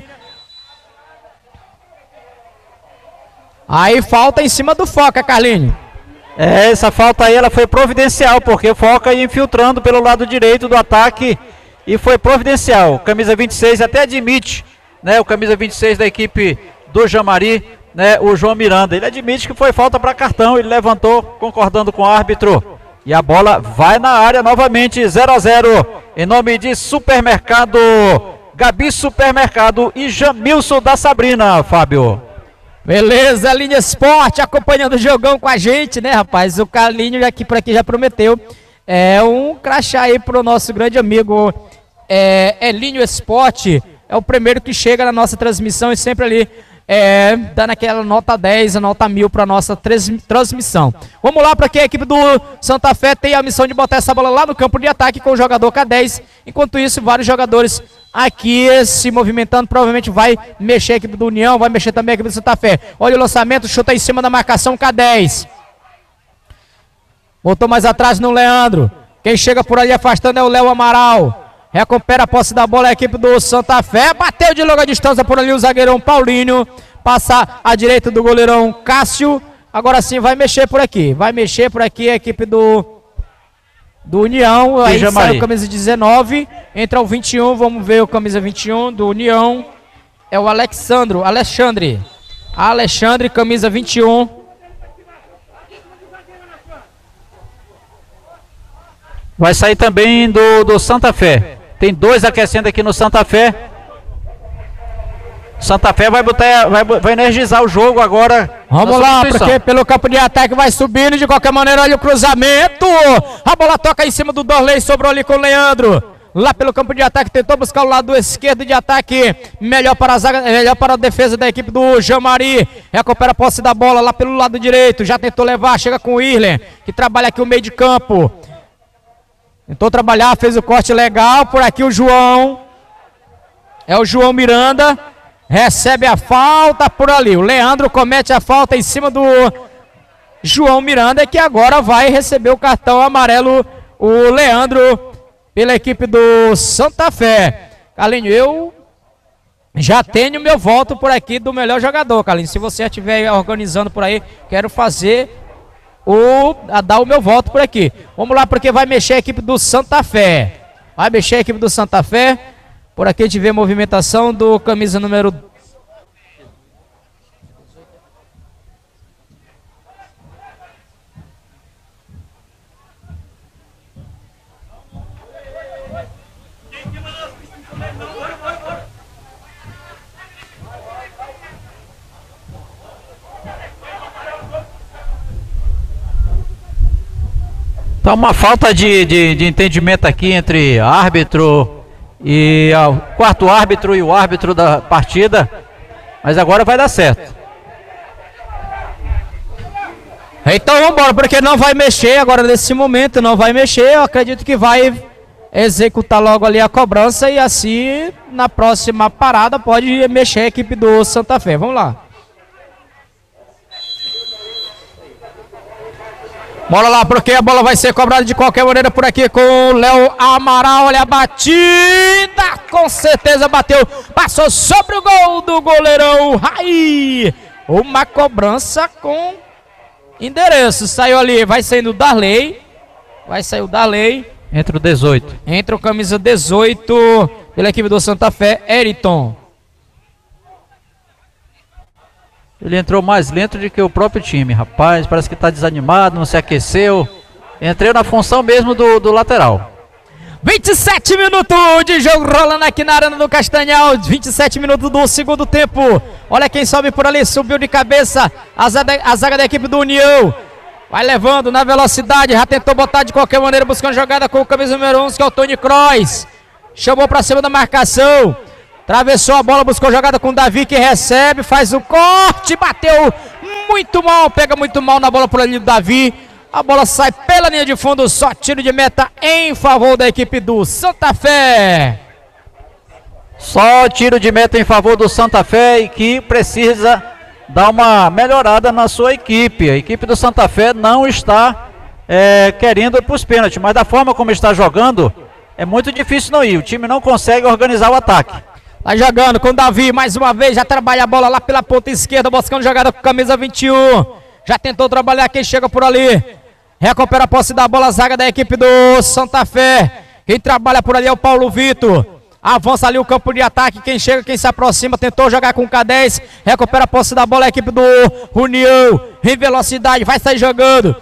Aí falta em cima do Foca, Carlinho. É, essa falta aí ela foi providencial, porque o Foca ia infiltrando pelo lado direito do ataque e foi providencial. Camisa vinte e seis até admite, né, o camisa vinte e seis da equipe do Jamari, né, o João Miranda. Ele admite que foi falta para cartão, ele levantou concordando com o árbitro. E a bola vai na área novamente, zero a zero, em nome de Supermercado Gabi Supermercado e Jamilson da Sabrina, Fábio. Beleza, Linha Esporte acompanhando o jogão com a gente, né, rapaz? O Carlinho aqui por aqui já prometeu é um crachá aí pro nosso grande amigo é, Elinho Esporte. É o primeiro que chega na nossa transmissão e sempre ali é, dando aquela nota dez, a nota mil para nossa transmissão. Vamos lá, para que a equipe do Santa Fé tem a missão de botar essa bola lá no campo de ataque com o jogador K dez. Enquanto isso, vários jogadores aqui se movimentando, provavelmente vai mexer a equipe do União, vai mexer também a equipe do Santa Fé. Olha o lançamento, chuta em cima da marcação, K dez. Voltou mais atrás no Leandro. Quem chega por ali afastando é o Léo Amaral. Recupera a posse da bola a equipe do Santa Fé. Bateu de longa distância por ali o zagueirão Paulinho. Passa à direita do goleirão Cássio. Agora sim vai mexer por aqui. Vai mexer por aqui a equipe do, do União. Aí sai o camisa dezenove. Entra o vinte e um. Vamos ver o camisa vinte e um do União. É o Alexandro. Alexandre. Alexandre, camisa vinte e um. Vai sair também do, do Santa Fé. Tem dois aquecendo aqui no Santa Fé. Santa Fé vai botar, vai, vai energizar o jogo agora. Vamos lá, porque pelo campo de ataque vai subindo de qualquer maneira. Olha o cruzamento. A bola toca em cima do Dorley, sobrou ali com o Leandro. Lá pelo campo de ataque, tentou buscar o lado esquerdo de ataque. Melhor para a zaga, melhor para a defesa da equipe do Jean-Marie. Recupera a posse da bola lá pelo lado direito. Já tentou levar, chega com o Irlen, que trabalha aqui o meio de campo. Tentou trabalhar, fez o corte legal. Por aqui o João. É o João Miranda. Recebe a falta por ali. O Leandro comete a falta em cima do João Miranda, que agora vai receber o cartão amarelo. O Leandro, pela equipe do Santa Fé. Carlinhos, eu já tenho meu voto por aqui do melhor jogador, Carlinhos. Se você estiver organizando por aí, quero fazer o, a dar o meu voto por aqui. Vamos lá, porque vai mexer a equipe do Santa Fé. Vai mexer a equipe do Santa Fé. Por aqui a gente vê a movimentação do camisa número... Tá uma falta de, de, de entendimento aqui entre árbitro e o quarto árbitro e o árbitro da partida, mas agora vai dar certo. Então vamos embora, porque não vai mexer agora nesse momento, não vai mexer. Eu acredito que vai executar logo ali a cobrança e assim na próxima parada pode mexer a equipe do Santa Fé. Vamos lá. Bora lá, porque a bola vai ser cobrada de qualquer maneira por aqui com o Léo Amaral. Olha a batida, com certeza bateu, passou sobre o gol do goleirão Rai. Uma cobrança com endereço, saiu ali, vai saindo o Darley, vai sair o Darley. Entra o dezoito. Entra o camisa dezoito pela equipe do Santa Fé, Eriton. Ele entrou mais lento do que o próprio time, rapaz. Parece que está desanimado, não se aqueceu. Entrei na função mesmo do, do lateral. vinte e sete minutos de jogo rolando aqui na Arena do Castanhal. vinte e sete minutos do segundo tempo. Olha quem sobe por ali, subiu de cabeça a zaga, a zaga da equipe do União. Vai levando na velocidade, já tentou botar de qualquer maneira, buscando jogada com o camisa número onze, que é o Tony Kroos. Chamou para cima da marcação. Atravessou a bola, buscou jogada com o Davi, que recebe, faz o corte, bateu muito mal, pega muito mal na bola por ali do Davi. A bola sai pela linha de fundo, só tiro de meta em favor da equipe do Santa Fé. Só tiro de meta em favor do Santa Fé e que precisa dar uma melhorada na sua equipe. A equipe do Santa Fé não está é, querendo ir para os pênaltis, mas da forma como está jogando, é muito difícil não ir. O time não consegue organizar o ataque. Tá jogando com o Davi, mais uma vez, já trabalha a bola lá pela ponta esquerda, buscando jogada com camisa vinte e um. Já tentou trabalhar, quem chega por ali. Recupera a posse da bola, a zaga da equipe do Santa Fé. Quem trabalha por ali é o Paulo Vitor. Avança ali o campo de ataque, quem chega, quem se aproxima, tentou jogar com o K dez. Recupera a posse da bola, a equipe do União. Em velocidade, vai sair jogando.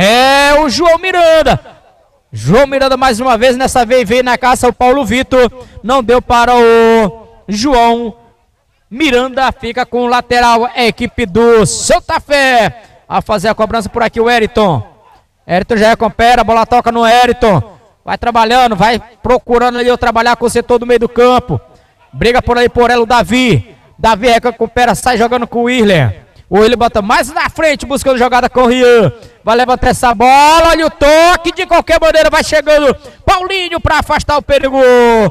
É o João Miranda. João Miranda mais uma vez, nessa vez veio na caça o Paulo Vitor. Não deu para o João Miranda, fica com o lateral, a equipe do Santa Fé. A fazer a cobrança por aqui o Eriton. Eriton já recupera, a bola toca no Eriton. Vai trabalhando, vai procurando ali eu trabalhar com o setor do meio do campo. Briga por aí por ela o Davi. Davi recupera, sai jogando com o Irler. O Willian bota mais na frente, buscando jogada com o Rian. Vai levantar essa bola, olha o toque, de qualquer maneira vai chegando Paulinho para afastar o perigo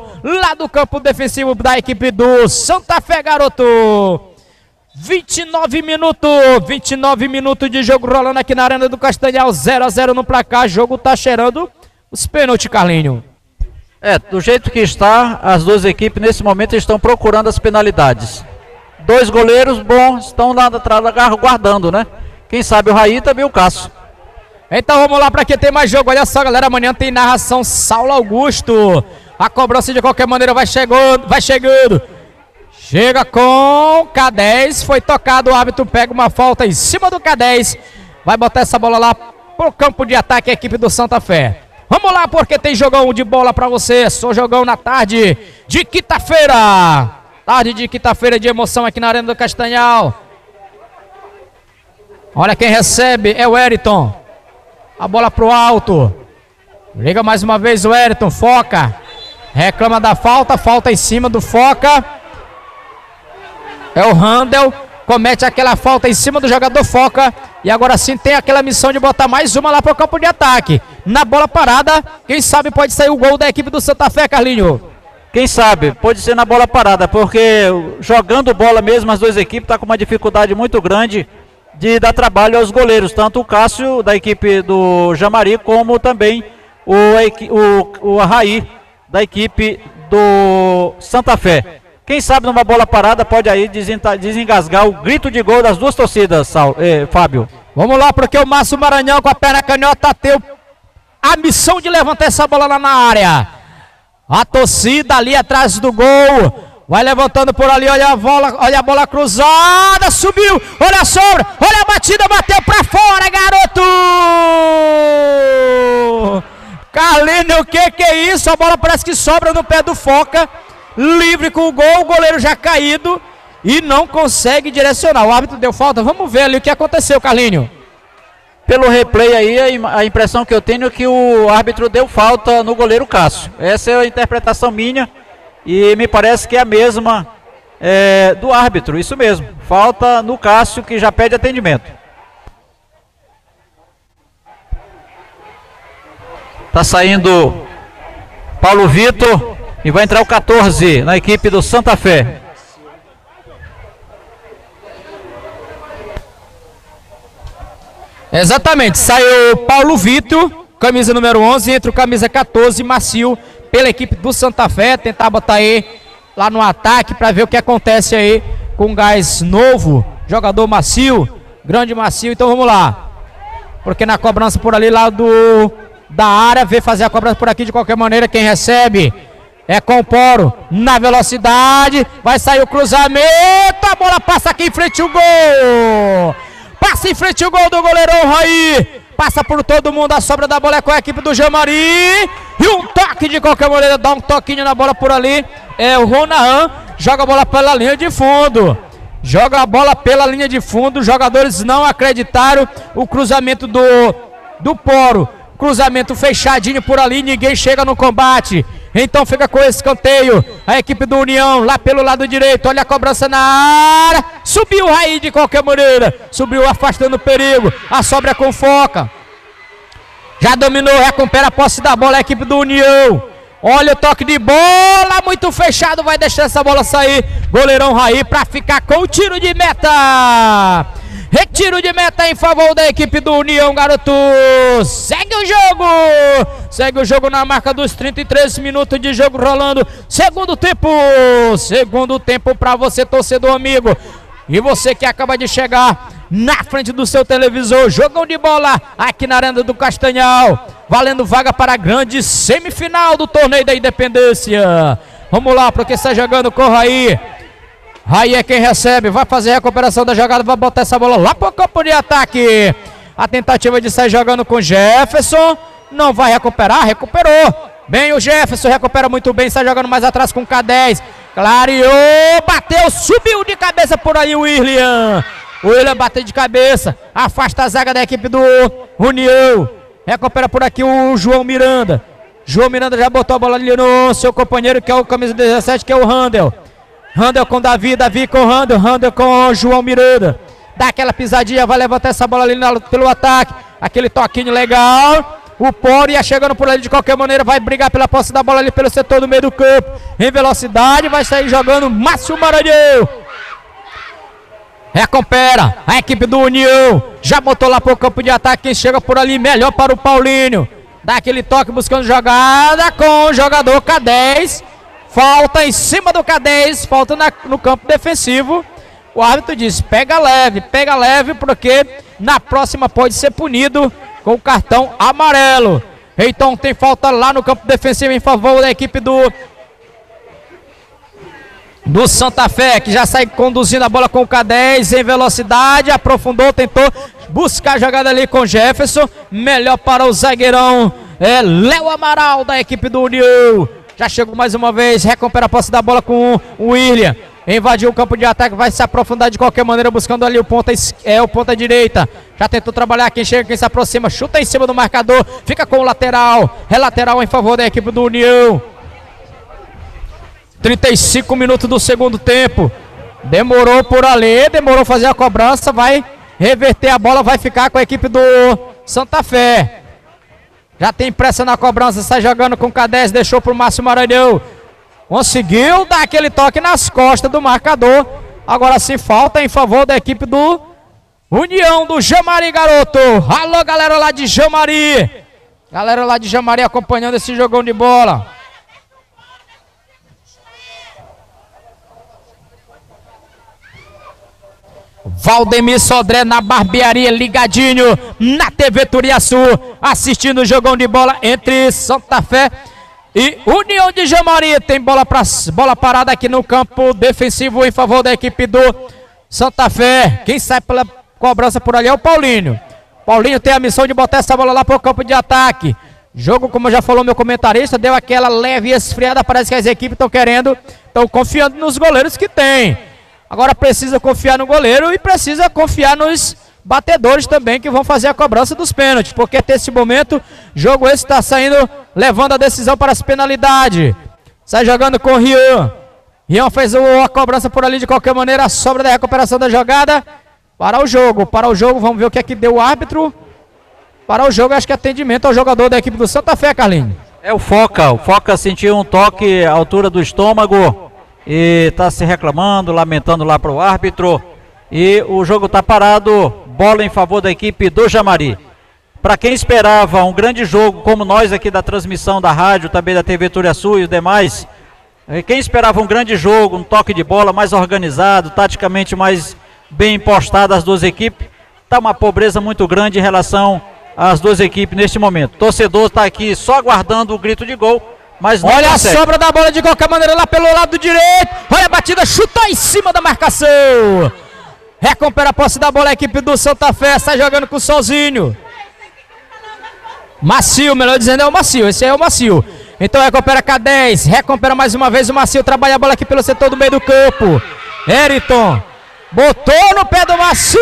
lá do campo defensivo da equipe do Santa Fé, garoto. vinte e nove minutos, vinte e nove minutos de jogo rolando aqui na Arena do Castanhal, zero a zero no placar. Jogo tá cheirando os pênaltis, Carlinho. É, do jeito que está, as duas equipes nesse momento estão procurando as penalidades. Dois goleiros bons estão lá atrás guardando, né? Quem sabe o Raí, também o Cássio. Então vamos lá para que tem mais jogo. Olha só, galera, amanhã tem narração Saulo Augusto. A cobrança de qualquer maneira vai chegando, vai chegando. Chega com K dez, foi tocado, o árbitro pega uma falta em cima do K dez. Vai botar essa bola lá pro campo de ataque a equipe do Santa Fé. Vamos lá, porque tem jogão de bola para você. Só jogão na tarde de quinta-feira. Tarde de quinta-feira de emoção aqui na Arena do Castanhal. Olha quem recebe, é o Wellington. A bola pro alto. Liga mais uma vez o Wellington, foca. Reclama da falta, falta em cima do Foca. É o Handel, comete aquela falta em cima do jogador Foca. E agora sim tem aquela missão de botar mais uma lá pro campo de ataque. Na bola parada, quem sabe pode sair o gol da equipe do Santa Fé, Carlinho. Quem sabe, pode ser na bola parada, porque jogando bola mesmo as duas equipes estão tá com uma dificuldade muito grande de dar trabalho aos goleiros, tanto o Cássio da equipe do Jamari, como também o, o, o Arraí da equipe do Santa Fé. Quem sabe numa bola parada pode aí desengasgar o grito de gol das duas torcidas, Saulo, eh, Fábio. Vamos lá, porque o Márcio Maranhão com a perna canhota tem a missão de levantar essa bola lá na área. A torcida ali atrás do gol. Vai levantando por ali, olha a bola, olha a bola cruzada, subiu, olha a sobra, olha a batida, bateu pra fora, garoto! Carlinho, o que que é isso? A bola parece que sobra no pé do Foca, livre com o gol, o goleiro já caído e não consegue direcionar. O árbitro deu falta, vamos ver ali o que aconteceu, Carlinho. Pelo replay aí, a impressão que eu tenho é que o árbitro deu falta no goleiro Cássio. Essa é a interpretação minha e me parece que é a mesma é, do árbitro, isso mesmo. Falta no Cássio, que já pede atendimento. Tá saindo Paulo Vitor e vai entrar o quatorze na equipe do Santa Fé. Exatamente, saiu Paulo Vitor, camisa número onze, entra o camisa quatorze, Macio, pela equipe do Santa Fé, tentar botar aí lá no ataque para ver o que acontece aí com o gás novo, jogador Macio, grande Macio. Então vamos lá, porque na cobrança por ali lá do, da área, vê fazer a cobrança por aqui de qualquer maneira, quem recebe é Comporo, na velocidade, vai sair o cruzamento, a bola passa aqui em frente ao gol! Passa em frente o gol do goleirão Raí. Passa por todo mundo, a sobra da bola é com a equipe do Jamari. E um toque de qualquer maneira, dá um toquinho na bola por ali. É o Ronahan, joga a bola pela linha de fundo. Joga a bola pela linha de fundo. Os jogadores não acreditaram. O cruzamento do, do Poro. Cruzamento fechadinho por ali, ninguém chega no combate. Então fica com esse escanteio. A equipe do União lá pelo lado direito. Olha a cobrança na área. Subiu o Raí de qualquer maneira. Subiu afastando o perigo. A sobra com Foca. Já dominou, recupera a posse da bola a equipe do União. Olha o toque de bola. Muito fechado. Vai deixar essa bola sair. Goleirão Raí para ficar com o tiro de meta. Retiro de meta em favor da equipe do União, garoto. Segue o jogo. Segue o jogo na marca dos trinta e três minutos de jogo rolando. Segundo tempo. Segundo tempo para você, torcedor amigo. E você que acaba de chegar na frente do seu televisor. Jogão de bola aqui na Arena do Castanhal. Valendo vaga para a grande semifinal do Torneio da Independência. Vamos lá, porque está jogando com o Raí. Raí é quem recebe, vai fazer a recuperação da jogada, vai botar essa bola lá para o campo de ataque. A tentativa de sair jogando com Jefferson, não vai recuperar, recuperou. Bem o Jefferson, recupera muito bem, sai jogando mais atrás com o K dez. Clareou, bateu, subiu de cabeça por aí o William. O William bateu de cabeça, afasta a zaga da equipe do União. Recupera por aqui o João Miranda. João Miranda já botou a bola ali no seu companheiro, que é o camisa dezessete, que é o Handel. Handel com Davi, Davi com Handel, Handel com João Miranda. Dá aquela pisadinha, vai levantar essa bola ali na, pelo ataque. Aquele toquinho legal. O Poro ia chegando por ali de qualquer maneira, vai brigar pela posse da bola ali pelo setor do meio do campo. Em velocidade, vai sair jogando Márcio Maranhão. Recupera a equipe do União. Já botou lá pro campo de ataque, quem chega por ali melhor para o Paulinho. Dá aquele toque buscando jogada com o jogador K dez. Falta em cima do K dez, falta na, no campo defensivo. O árbitro diz, pega leve, pega leve, porque na próxima pode ser punido com o cartão amarelo. Então tem falta lá no campo defensivo em favor da equipe do, do Santa Fé, que já sai conduzindo a bola com o K dez em velocidade, aprofundou, tentou buscar a jogada ali com Jefferson. Melhor para o zagueirão, é Léo Amaral da equipe do União. Já chegou mais uma vez, recupera a posse da bola com o William. invadiu o campo de ataque, vai se aprofundar de qualquer maneira, buscando ali o ponta, é, o ponta direita. Já tentou trabalhar, quem chega, quem se aproxima, chuta em cima do marcador, fica com o lateral, é lateral em favor da equipe do União. trinta e cinco minutos do segundo tempo. Demorou por ali, demorou fazer a cobrança, vai reverter a bola, vai ficar com a equipe do Santa Fé. Já tem pressa na cobrança, sai jogando com o K dez, deixou pro Márcio Maranhão. Conseguiu dar aquele toque nas costas do marcador. Agora sim, falta em favor da equipe do União do Jamari, garoto. Alô, galera lá de Jamari. Galera lá de Jamari acompanhando esse jogão de bola. Valdemir Sodré na barbearia, ligadinho na T V Turiaçu, assistindo o jogão de bola entre Santa Fé e União de Jamari. Tem bola, pra, bola parada aqui no campo defensivo em favor da equipe do Santa Fé. Quem sai pela cobrança por ali é o Paulinho. Paulinho tem a missão de botar essa bola lá para o campo de ataque. Jogo, como já falou meu comentarista, deu aquela leve esfriada. Parece que as equipes estão querendo, estão confiando nos goleiros que tem. Agora precisa confiar no goleiro e precisa confiar nos batedores também, que vão fazer a cobrança dos pênaltis, porque até esse momento, jogo esse está saindo, levando a decisão para as penalidades. Sai jogando com o Rian. Rian fez a cobrança por ali de qualquer maneira, a sobra da recuperação da jogada. Para o jogo, para o jogo, vamos ver o que é que deu o árbitro. Para o jogo, acho que atendimento ao jogador da equipe do Santa Fé, Carlinhos. É o Foca, o Foca sentiu um toque à altura do estômago e está se reclamando, lamentando lá para o árbitro. E o jogo está parado, bola em favor da equipe do Jamari. Para quem esperava um grande jogo, como nós aqui da transmissão da rádio, também da T V Turiaçu e os demais, quem esperava um grande jogo, um toque de bola mais organizado, taticamente mais bem postado as duas equipes, está uma pobreza muito grande em relação às duas equipes neste momento. O torcedor está aqui só aguardando o grito de gol, mas não olha consegue. A sobra da bola de qualquer maneira lá pelo lado direito. Olha a batida, chutou em cima da marcação. Recupera a posse da bola a equipe do Santa Fé, está jogando com o Sozinho. Macio, melhor dizendo, é o Macio, esse é o Macio. Então recupera K dez, recupera mais uma vez o Macio, trabalha a bola aqui pelo setor do meio do campo. Eriton, botou no pé do Macio.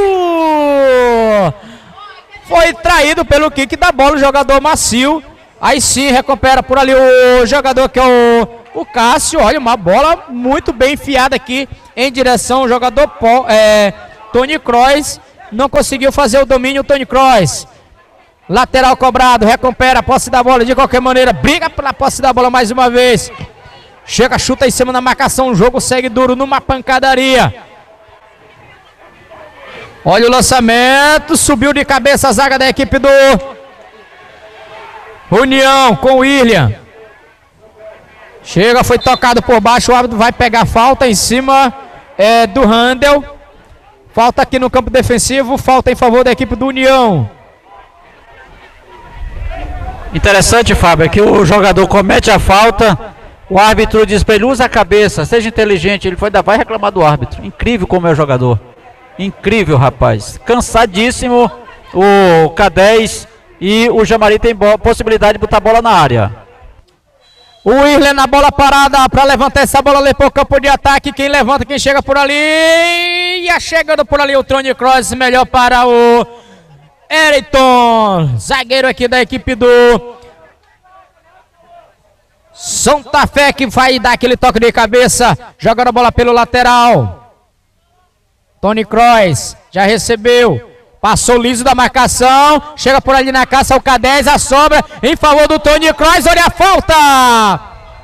Foi traído pelo kick da bola o jogador Macio. Aí sim, recupera por ali o jogador que é o, o Cássio. Olha, uma bola muito bem enfiada aqui em direção ao jogador é, Tony Kroos. Não conseguiu fazer o domínio o Tony Kroos. Lateral cobrado, recupera a posse da bola de qualquer maneira. Briga pela posse da bola mais uma vez. Chega, chuta em cima da marcação. O jogo segue duro numa pancadaria. Olha o lançamento. Subiu de cabeça a zaga da equipe do União com o William. Chega, foi tocado por baixo. O árbitro vai pegar falta em cima é, do Handel. Falta aqui no campo defensivo. Falta em favor da equipe do União. Interessante, Fábio, é que o jogador comete a falta, o árbitro diz para ele, usa a cabeça, seja inteligente, ele foi dar, vai reclamar do árbitro. Incrível como é o jogador. Incrível, rapaz. Cansadíssimo o K dez e o Jamari tem possibilidade de botar a bola na área. O Irlen na bola parada para levantar essa bola ali para o campo de ataque. Quem levanta, quem chega por ali. E a chegando por ali o Tony Kroos, melhor para o Eriton, zagueiro aqui da equipe do Santa Fé, que vai dar aquele toque de cabeça, jogando a bola pelo lateral. Tony Kroos já recebeu, passou liso da marcação, chega por ali na caça o K dez, a sobra em favor do Tony Kroos. Olha a falta,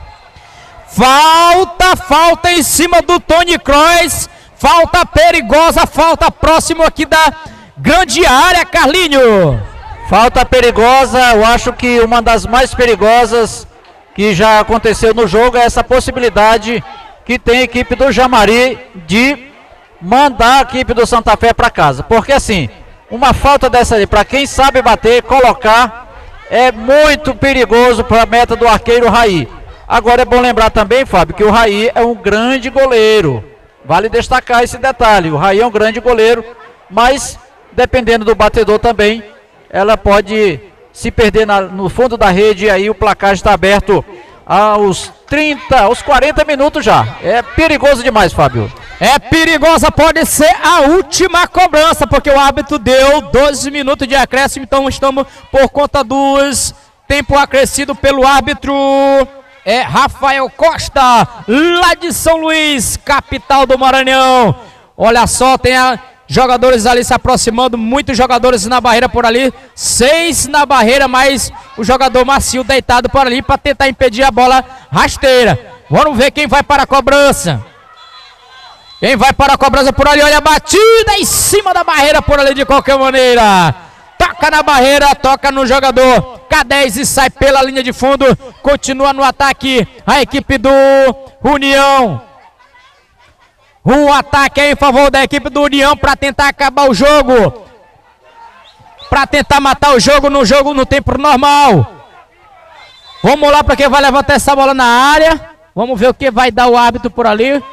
falta, falta em cima do Tony Kroos, falta perigosa, falta próximo aqui da grande área, Carlinho. Falta perigosa, eu acho que uma das mais perigosas que já aconteceu no jogo é essa possibilidade que tem a equipe do Jamari de mandar a equipe do Santa Fé para casa. Porque assim, uma falta dessa ali, para quem sabe bater, colocar, é muito perigoso para a meta do arqueiro Raí. Agora é bom lembrar também, Fábio, que o Raí é um grande goleiro. Vale destacar esse detalhe, o Raí é um grande goleiro, mas dependendo do batedor também, ela pode se perder na, no fundo da rede, e aí o placar está aberto aos trinta, aos quarenta minutos já. É perigoso demais, Fábio. É perigosa, pode ser a última cobrança, porque o árbitro deu doze minutos de acréscimo, então estamos por conta dos tempo acrescido pelo árbitro é Rafael Costa, lá de São Luís, capital do Maranhão. Olha só, tem a, jogadores ali se aproximando, muitos jogadores na barreira por ali, seis na barreira, mas o jogador Macio deitado por ali para tentar impedir a bola rasteira. Vamos ver quem vai para a cobrança. Quem vai para a cobrança por ali, olha a batida em cima da barreira por ali de qualquer maneira. Toca na barreira, toca no jogador K dez e sai pela linha de fundo. Continua no ataque a equipe do União. Um ataque aí em favor da equipe do União para tentar acabar o jogo. Para tentar matar o jogo no jogo no tempo normal. Vamos lá para quem vai levantar essa bola na área. Vamos ver o que vai dar o árbitro por ali.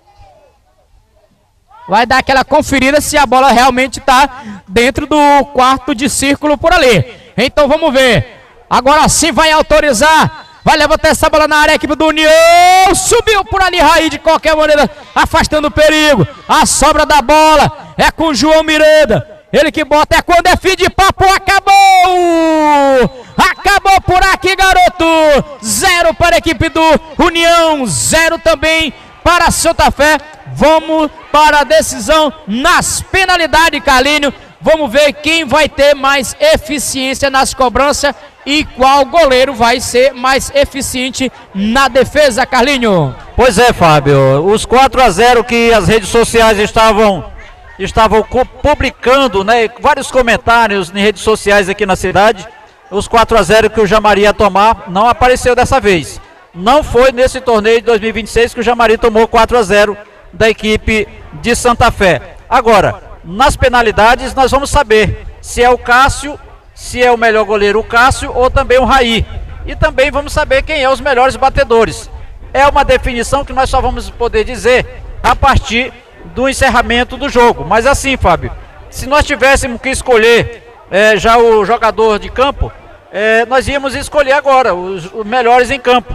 Vai dar aquela conferida se a bola realmente está dentro do quarto de círculo por ali. Então vamos ver. Agora sim vai autorizar. Vai levantar essa bola na área, a equipe do União. Subiu por ali, Raí, de qualquer maneira, afastando o perigo. A sobra da bola é com o João Miranda. Ele que bota é quando é fim de papo. Acabou! Acabou por aqui, garoto. Zero para a equipe do União. Zero também para Santa Fé. Vamos para a decisão nas penalidades, Carlinho. Vamos ver quem vai ter mais eficiência nas cobranças e qual goleiro vai ser mais eficiente na defesa, Carlinho. Pois é, Fábio. Os quatro a zero que as redes sociais estavam, estavam publicando, né? Vários comentários em redes sociais aqui na cidade. Os quatro a zero que o Jamari ia tomar não apareceu dessa vez. Não foi nesse torneio de dois mil e vinte e seis que o Jamari tomou quatro a zero da equipe de Santa Fé. Agora, nas penalidades nós vamos saber se é o Cássio, se é o melhor goleiro o Cássio ou também o Raí. E também vamos saber quem é os melhores batedores. É uma definição que nós só vamos poder dizer a partir do encerramento do jogo. Mas assim, Fábio, se nós tivéssemos que escolher é, já o jogador de campo, é, nós íamos escolher agora os, os melhores em campo,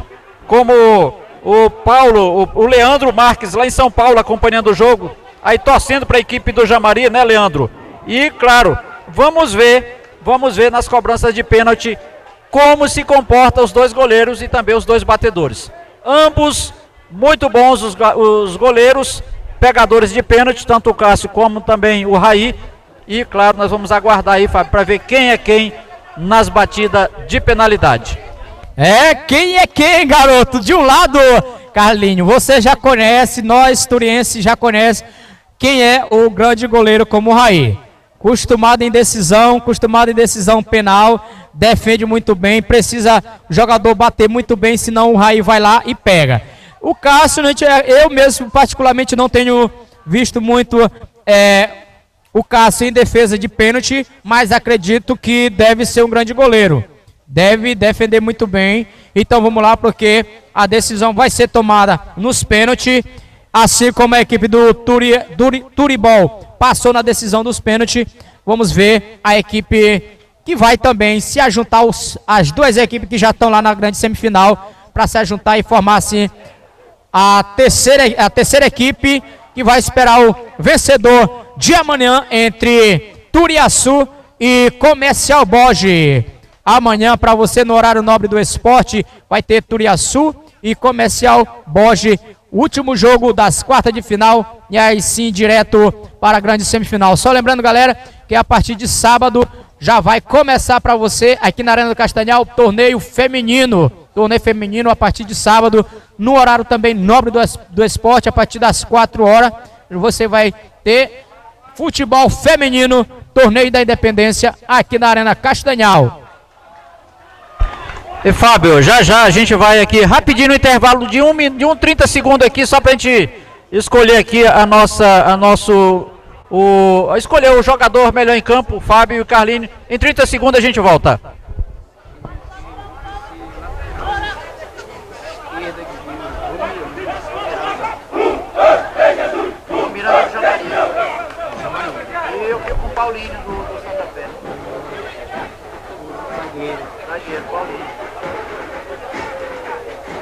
como o Paulo, o, o Leandro Marques lá em São Paulo acompanhando o jogo, aí torcendo para a equipe do Jamari, né, Leandro? E claro, vamos ver, vamos ver nas cobranças de pênalti como se comportam os dois goleiros e também os dois batedores. Ambos muito bons os, os goleiros, pegadores de pênalti, tanto o Cássio como também o Raí. E claro, nós vamos aguardar aí, Fábio, para ver quem é quem nas batidas de penalidade. É, quem é quem, garoto? De um lado, Carlinho, você já conhece, nós, turienses, já conhece quem é o grande goleiro como o Raí. Acostumado em decisão, acostumado em decisão penal, defende muito bem, precisa o jogador bater muito bem, senão o Raí vai lá e pega. O Cássio, eu mesmo particularmente não tenho visto muito é, o Cássio em defesa de pênalti, mas acredito que deve ser um grande goleiro. Deve defender muito bem. Então vamos lá, porque a decisão vai ser tomada nos pênaltis. Assim como a equipe do Turi, Turi, Turibol passou na decisão dos pênaltis. Vamos ver a equipe que vai também se ajuntar, os, as duas equipes que já estão lá na grande semifinal, para se ajuntar e formar assim a terceira, a terceira equipe que vai esperar o vencedor de amanhã entre Turiaçu e Comercial Borges. Amanhã, para você, no horário nobre do esporte, vai ter Turiaçu e Comercial Borges. Último jogo das quartas de final. E aí sim, direto para a grande semifinal. Só lembrando, galera, que a partir de sábado já vai começar para você, aqui na Arena do Castanhal, torneio feminino. Torneio feminino a partir de sábado, no horário também nobre do, do esporte, a partir das quatro horas. Você vai ter futebol feminino, torneio da Independência, aqui na Arena Castanhal. E Fábio, já já a gente vai aqui rapidinho no intervalo de um, de um trinta segundos aqui, só pra gente escolher aqui a nossa, a nosso, o, escolher o jogador melhor em campo, o Fábio e o Carlinho. Em trinta segundos a gente volta. Miranda do Jamari. E eu fico com o Paulinho do, do Santa Fé. Zagueiro. Zagueiro, Paulinho.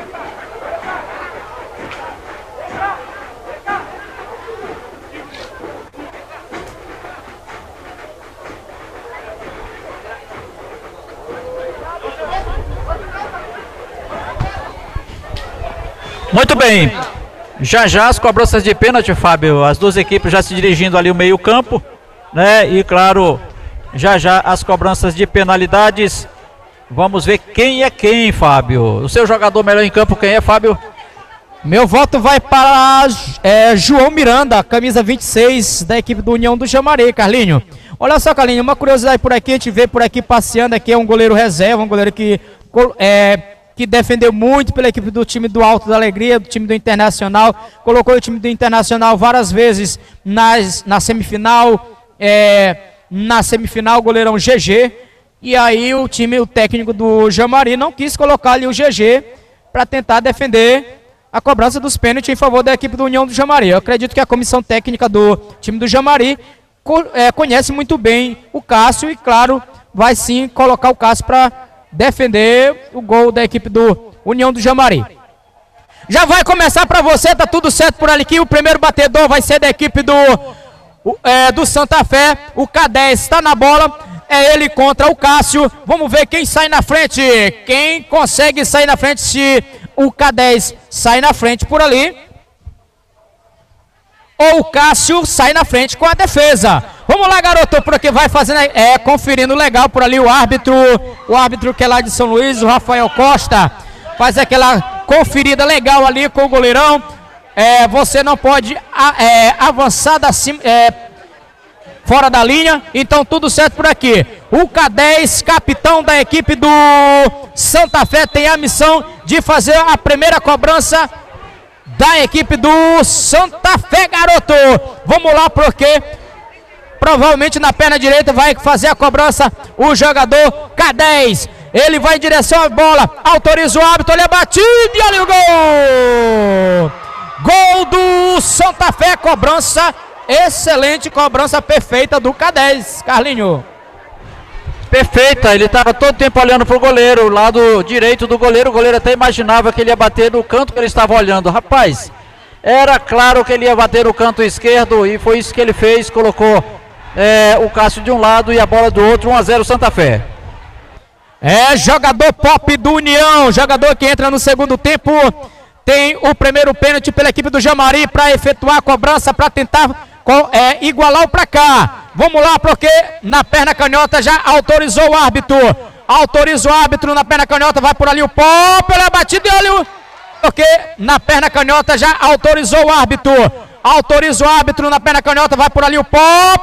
Muito bem. Já já as cobranças de pênalti, Fábio. As duas equipes já se dirigindo ali o meio campo, né? E claro, já já as cobranças de penalidades. Vamos ver quem é quem, Fábio. O seu jogador melhor em campo, quem é, Fábio? Meu voto vai para é, João Miranda, camisa vinte e seis da equipe do União do Jamaré, Carlinho. Olha só, Carlinho, uma curiosidade por aqui, a gente vê por aqui passeando, aqui é um goleiro reserva, um goleiro que, é, que defendeu muito pela equipe do time do Alto da Alegria, do time do Internacional, colocou o time do Internacional várias vezes nas, na semifinal, é, na semifinal o goleirão G G, e aí o time, o técnico do Jamaré não quis colocar ali o G G para tentar defender a cobrança dos pênaltis em favor da equipe do União do Jamaré. Eu acredito que a comissão técnica do time do Jamaré é, conhece muito bem o Cássio e, claro, vai sim colocar o Cássio para defender o gol da equipe do União do Jamaré. Já vai começar para você, tá tudo certo por ali aqui. O primeiro batedor vai ser da equipe do, é, do Santa Fé. O K dez está na bola. É ele contra o Cássio. Vamos ver quem sai na frente. Quem consegue sair na frente se o K dez sai na frente por ali. Ou o Cássio sai na frente com a defesa. Vamos lá, garoto, porque vai fazendo, é, conferindo legal por ali o árbitro. O árbitro que é lá de São Luís, o Rafael Costa. Faz aquela conferida legal ali com o goleirão. É, você não pode é, avançar da cima... É, fora da linha, então tudo certo por aqui. O K dez, capitão da equipe do Santa Fé, tem a missão de fazer a primeira cobrança da equipe do Santa Fé, garoto. Vamos lá, porque provavelmente na perna direita vai fazer a cobrança o jogador K dez. Ele vai em direção à bola, autoriza o árbitro, olha a batida e olha o gol! Gol do Santa Fé, cobrança. Excelente cobrança perfeita do K dez, Carlinho. Perfeita, ele estava todo tempo olhando para o goleiro, o lado direito do goleiro. O goleiro até imaginava que ele ia bater no canto que ele estava olhando. Rapaz, era claro que ele ia bater no canto esquerdo e foi isso que ele fez. Colocou é, o Cássio de um lado e a bola do outro. um a zero Santa Fé. É jogador pop do União, jogador que entra no segundo tempo. Tem o primeiro pênalti pela equipe do Jamaré para efetuar a cobrança, para tentar é, igualar o placar. Vamos lá, porque na perna canhota já autorizou o árbitro. Autoriza o árbitro na perna canhota, vai por ali o pó, pela batida e olha o... Porque na perna canhota já autorizou o árbitro. Autoriza o árbitro na perna canhota, vai por ali o pó.